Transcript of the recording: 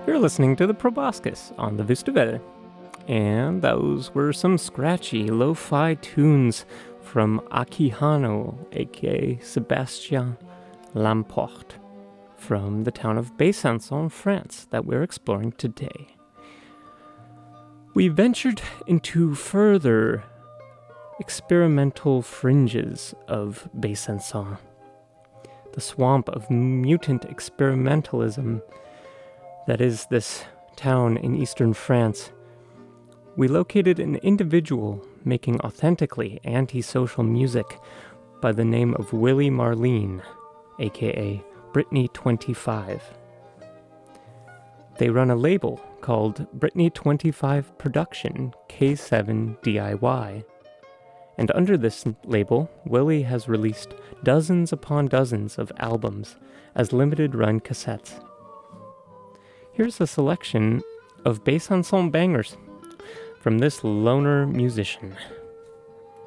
You're listening to the Proboscis on the Vustavere, and those were some scratchy lo-fi tunes from Akihano, aka Sébastien Lamporte, from the town of Besançon, France, that we're exploring today. We ventured into further experimental fringes of Besançon, the swamp of mutant experimentalism that is this town in eastern France. We located an individual making authentically antisocial music by the name of Willie Marleen, aka Britney25. They run a label called Britney25 Production K7 DIY. And under this label, Willie has released dozens upon dozens of albums as limited-run cassettes. Here's a selection of Besançon bangers from this loner musician.